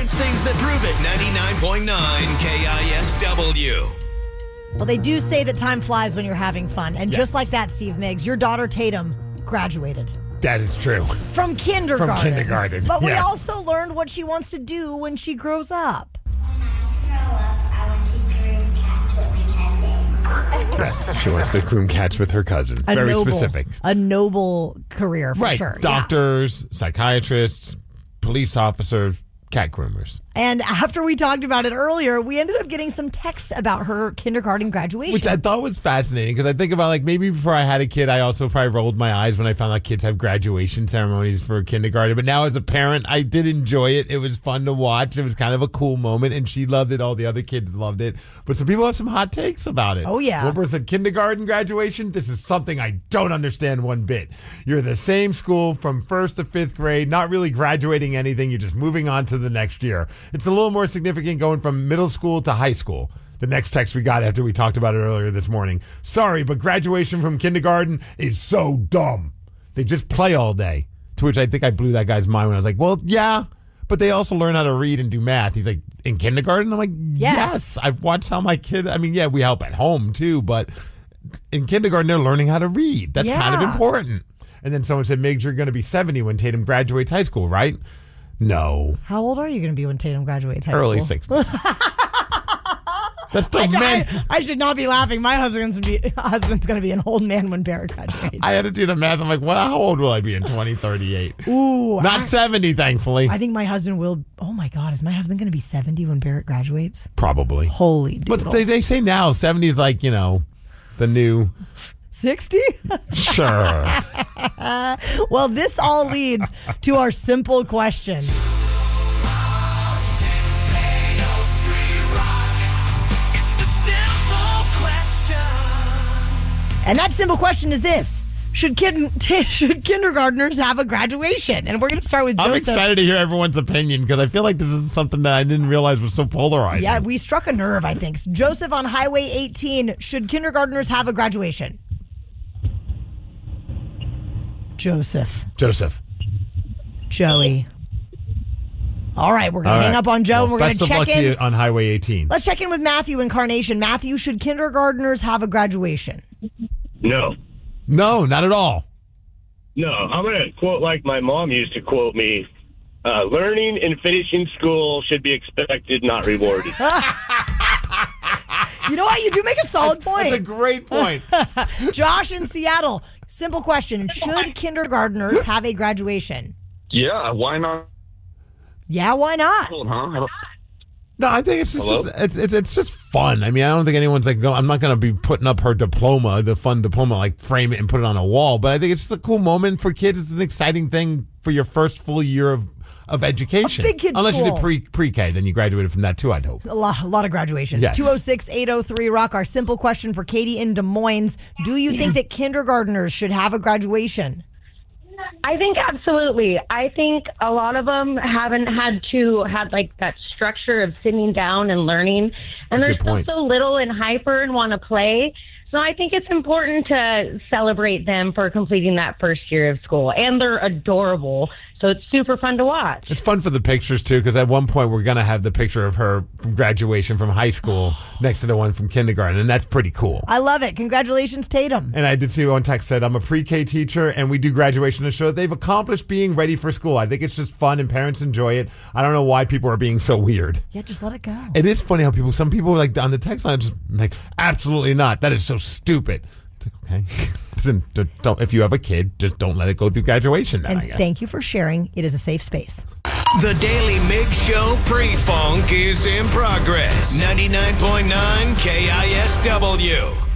Science things that prove it. 99.9 KISW. Well, they do say that time flies when you're having fun. And just like that, Steve Miggs, your daughter Tatum graduated. That is true. From kindergarten. From kindergarten. But we also learned what she wants to do when she grows up. When I grow up, I want to groom cats with my cousin. Yes, she wants to groom cats with her cousin. Very specific. A noble career, for right. sure. Doctors, psychiatrists, police officers, cat groomers. And after we talked about it earlier, we ended up getting some texts about her kindergarten graduation. Which I thought was fascinating because I think about like maybe before I had a kid, I also probably rolled my eyes when I found out kids have graduation ceremonies for kindergarten. But now as a parent, I did enjoy it. It was fun to watch. It was kind of a cool moment and she loved it. All the other kids loved it. But some people have some hot takes about it. Oh, yeah. Wilbur said kindergarten graduation. This is something I don't understand one bit. You're the same school from 1st to 5th grade, not really graduating anything. You're just moving on to the next year. It's a little more significant going from middle school to high school. The next text we got after we talked about it earlier this morning. Sorry, but graduation from kindergarten is so dumb. They just play all day. To which I think I blew that guy's mind when I was like, well, yeah, but they also learn how to read and do math. He's like, in kindergarten? I'm like, yes. I've watched how my kid, I mean, yeah, we help at home too, but in kindergarten, they're learning how to read. That's kind of important. And then someone said, Miggs, you're going to be 70 when Tatum graduates high school, right? No. How old are you going to be when Tatum graduates high school? Early 60s. That's still men. I should not be laughing. My husband's going to be an old man when Barrett graduates. I had to do the math. I'm like, well, how old will I be in 2038? Ooh. Not 70, thankfully. I think my husband will. Oh, my God. Is my husband going to be 70 when Barrett graduates? Probably. Holy doodle. But they say now 70 is like, the new... 60? Sure. Well, this all leads to our simple question. And that simple question is this. Should kindergartners have a graduation? And we're going to start with Joseph. I'm excited to hear everyone's opinion because I feel like this is something that I didn't realize was so polarizing. Yeah, we struck a nerve, I think. Joseph on Highway 18. Should kindergartners have a graduation? Joseph. Joey. All right, we're going to hang up on Joe and we're going to check in. Best of luck to you on Highway 18. Let's check in with Matthew in Carnation. Matthew, should kindergartners have a graduation? No. No, not at all. No, I'm going to quote like my mom used to quote me. Learning and finishing school should be expected, not rewarded. You know what? You do make a solid point. That's a great point. Josh in Seattle. Simple question. Should kindergartners have a graduation? Yeah, why not? Yeah, why not? No, I think it's just fun. I mean, I don't think anyone's like, no, I'm not going to be putting up her diploma, the fun diploma, like frame it and put it on a wall. But I think it's just a cool moment for kids. It's an exciting thing for your first full year of education. A big kid Unless school. you did pre-K, then you graduated from that too, I'd hope. A lot of graduations. Yes. 206-803-ROCK. Our simple question for Katie in Des Moines. Do you think that kindergartners should have a graduation? I think absolutely. I think a lot of them haven't had like that structure of sitting down and learning. And they're still so little and hyper and want to play. So I think it's important to celebrate them for completing that first year of school. And they're adorable. So it's super fun to watch. It's fun for the pictures, too, because at one point we're going to have the picture of her from graduation from high school next to the one from kindergarten, and that's pretty cool. I love it. Congratulations, Tatum. And I did see one text said, I'm a pre-K teacher, and we do graduation to show they've accomplished being ready for school. I think it's just fun, and parents enjoy it. I don't know why people are being so weird. Yeah, just let it go. It is funny how some people like on the text line just like, absolutely not. That is so stupid. It's like, okay. Listen, if you have a kid, just don't let it go through graduation then, and I guess. Thank you for sharing. It is a safe space. The Daily Miggs Show pre-funk is in progress. 99.9 KISW.